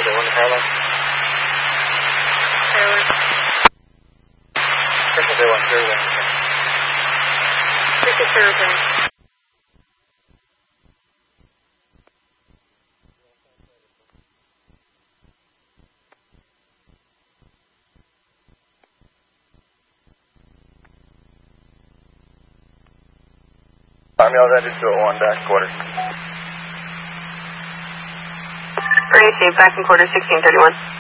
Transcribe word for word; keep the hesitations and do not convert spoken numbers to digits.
they were in the car line? Taylor. First they went through then. This is Thursday. Army, all ready, two oh one dash quarter. Received, back in quarter sixteen thirty-one.